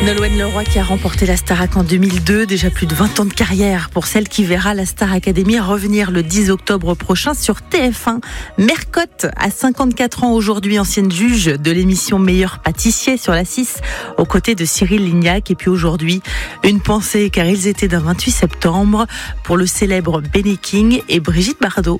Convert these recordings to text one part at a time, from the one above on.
Nolwenn Leroy qui a remporté la Starac en 2002, déjà plus de 20 ans de carrière pour celle qui verra la Star Academy revenir le 10 octobre prochain sur TF1. Mercotte a 54 ans aujourd'hui, ancienne juge de l'émission Meilleur pâtissier sur la 6, aux côtés de Cyril Lignac. Et puis aujourd'hui, une pensée car ils étaient d'un 28 septembre pour le célèbre Benny King et Brigitte Bardot.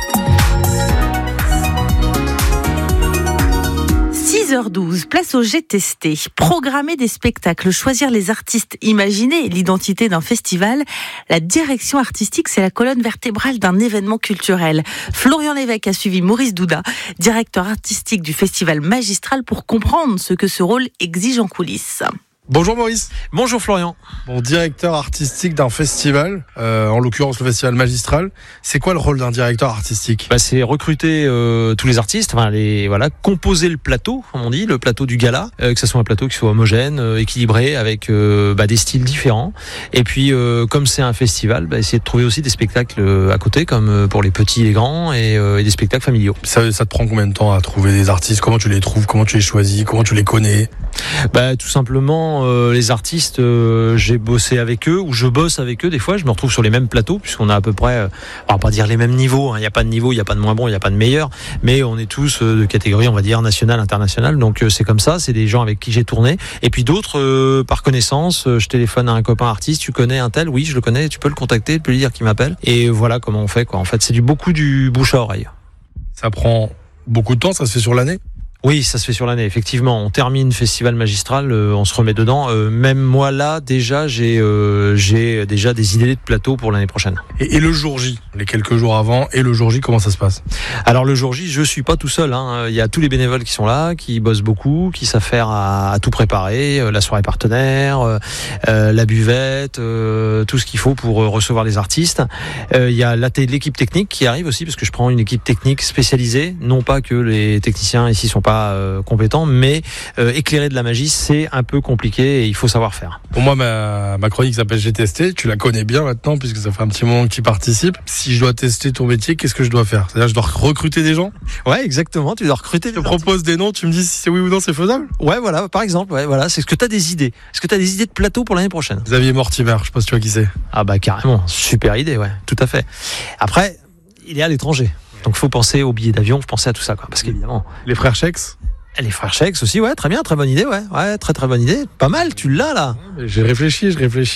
6h12, place au J'ai testé. Programmer des spectacles, choisir les artistes, imaginer l'identité d'un festival. La direction artistique, c'est la colonne vertébrale d'un événement culturel. Florian Lévesque a suivi Maurice Douda, directeur artistique du festival Magistral, pour comprendre ce que ce rôle exige en coulisses. Bonjour Maurice. Bonjour Florian. Bon, directeur artistique d'un festival, en l'occurrence le festival Magistral. C'est quoi le rôle d'un directeur artistique ? C'est recruter tous les artistes, composer le plateau, comme on dit, le plateau du gala, que ce soit un plateau qui soit homogène, équilibré, avec des styles différents. Et puis, comme c'est un festival, essayer de trouver aussi des spectacles à côté, comme pour les petits et les grands, et des spectacles familiaux. Ça te prend combien de temps à trouver des artistes ? Comment tu les trouves ? Comment tu les choisis ? Comment tu les connais ? Tout simplement, les artistes, j'ai bossé avec eux, ou je bosse avec eux. Des fois, je me retrouve sur les mêmes plateaux, puisqu'on a à peu près, on va pas dire les mêmes niveaux. Il n'y a pas de niveau, il n'y a pas de moins bon, il n'y a pas de meilleur. Mais on est tous de catégorie, on va dire nationale, internationale. Donc c'est comme ça. C'est des gens avec qui j'ai tourné. Et puis d'autres, par connaissance, je téléphone à un copain artiste. Tu connais un tel ? Oui, je le connais. Tu peux le contacter, tu peux lui dire qu'il m'appelle. Et voilà comment on fait, quoi. En fait, c'est beaucoup du bouche à oreille. Ça prend beaucoup de temps. Ça se fait sur l'année ? Oui, ça se fait sur l'année, effectivement. On termine Festival Magistral, on se remet dedans. Même moi, là, déjà, j'ai déjà des idées de plateau pour l'année prochaine. Et le jour J, les quelques jours avant, et le jour J, comment ça se passe ? Alors, le jour J, je suis pas tout seul. Il y a tous les bénévoles qui sont là, qui bossent beaucoup, qui savent faire à tout préparer, la soirée partenaire, la buvette, tout ce qu'il faut pour recevoir les artistes. Il y a l'équipe technique qui arrive aussi, parce que je prends une équipe technique spécialisée. Non pas que les techniciens ici sont pas compétent, mais éclairer de la magie, c'est un peu compliqué et il faut savoir faire. Pour moi, ma chronique s'appelle J'ai testé. Tu la connais bien maintenant puisque ça fait un petit moment que tu participes. Si je dois tester ton métier, qu'est-ce que je dois faire ? C'est-à-dire, je dois recruter des gens ? Ouais, exactement. Tu dois recruter. Je te propose des noms, tu me dis si c'est oui ou non, c'est faisable ? Ouais, voilà. Par exemple, ouais, voilà. C'est ce que tu as des idées. Est-ce que tu as des idées de plateau pour l'année prochaine ? Xavier Mortimer, je sais pas si tu vois qui c'est. Ah carrément. Super idée, ouais. Tout à fait. Après, il est à l'étranger. Donc, faut penser aux billets d'avion, faut penser à tout ça, quoi. Parce qu'évidemment. Les frères Chex ? Les frères Chex aussi, ouais, très bien, très bonne idée, ouais, très très bonne idée, pas mal, tu l'as là. J'ai réfléchi,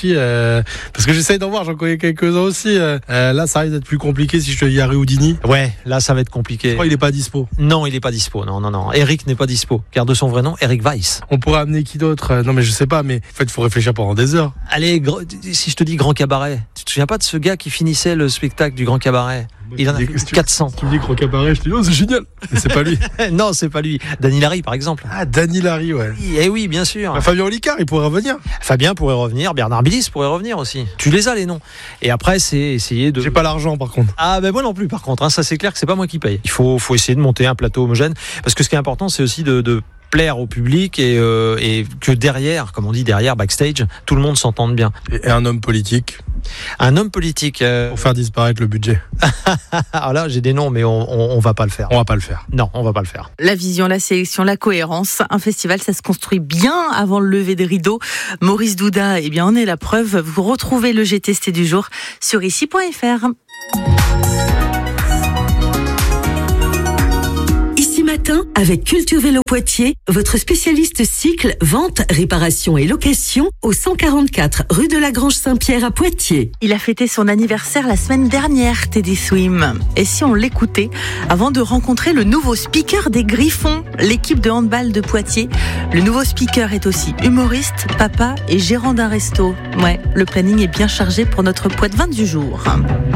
parce que j'essaye d'en voir, j'en connais quelques-uns aussi. Là, ça risque d'être plus compliqué si je te dis Harry Houdini. Ouais, là, ça va être compliqué. Je crois qu'il est pas dispo. Non, il est pas dispo, non. Eric n'est pas dispo, car de son vrai nom, Eric Weiss. On pourrait amener qui d'autre ? Non, mais je sais pas, mais en fait, il faut réfléchir pendant des heures. Allez, si je te dis Grand Cabaret, tu te souviens pas de ce gars qui finissait le spectacle du Grand Cabaret ? Il en a 400. Tu me dis Grand Cabaret, je te dis, oh, c'est génial. Mais c'est pas lui. Non, c'est pas lui. Danny Larry, par exemple. Ah, Danny Larry, ouais. Eh oui, bien sûr. Fabien Olicard, il pourrait revenir. Fabien pourrait revenir, Bernard Billis pourrait revenir aussi. Tu les as, les noms. Et après, c'est essayer de... J'ai pas l'argent, par contre. Ah, moi non plus, par contre. Ça, c'est clair que c'est pas moi qui paye. Il faut essayer de monter un plateau homogène. Parce que ce qui est important, c'est aussi de plaire au public et que derrière, comme on dit derrière, backstage, tout le monde s'entende bien. Et un homme politique ? Un homme politique. Pour faire disparaître le budget. Alors là, j'ai des noms, mais on va pas le faire. On va pas le faire. Non, on va pas le faire. La vision, la sélection, la cohérence. Un festival, ça se construit bien avant le lever des rideaux. Maurice Douda, en est la preuve. Vous retrouvez le J'ai testé du jour sur ici.fr. Matin, avec Culture Vélo Poitiers, votre spécialiste cycle, vente, réparation et location au 144 rue de la Grange Saint-Pierre à Poitiers. Il a fêté son anniversaire la semaine dernière, Teddy Swim. Et si on l'écoutait avant de rencontrer le nouveau speaker des Griffons, l'équipe de handball de Poitiers. Le nouveau speaker est aussi humoriste, papa et gérant d'un resto. Ouais, le planning est bien chargé pour notre Poitevin du jour.